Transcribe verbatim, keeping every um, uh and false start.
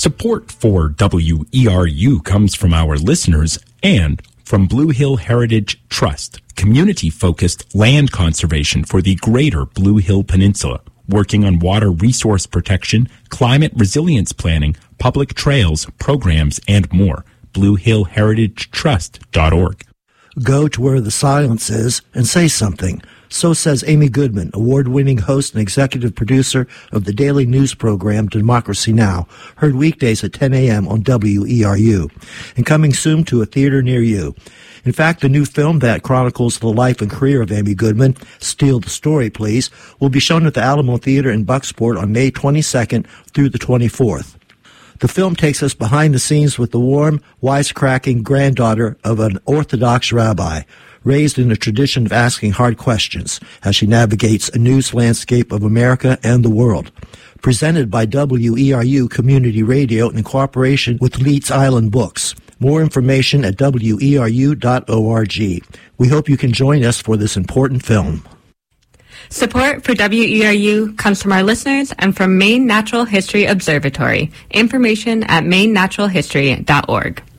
Support for W E R U comes from our listeners and from Blue Hill Heritage Trust, community-focused land conservation for the greater Blue Hill Peninsula, working on water resource protection, climate resilience planning, public trails, programs, and more. blue hill heritage trust dot org. Go to where the silence is and say something. So says Amy Goodman, award-winning host and executive producer of the daily news program Democracy Now!, heard weekdays at ten a.m. on W E R U, and coming soon to a theater near you. In fact, the new film that chronicles the life and career of Amy Goodman, Steal the Story, Please, will be shown at the Alamo Theater in Bucksport on May twenty-second through the twenty-fourth. The film takes us behind the scenes with the warm, wisecracking granddaughter of an Orthodox rabbi, raised in a tradition of asking hard questions as she navigates a news landscape of America and the world. Presented by W E R U Community Radio in cooperation with Leeds Island Books. More information at W E R U dot org. We hope you can join us for this important film. Support for W E R U comes from our listeners and from Maine Natural History Observatory. Information at maine natural history dot org.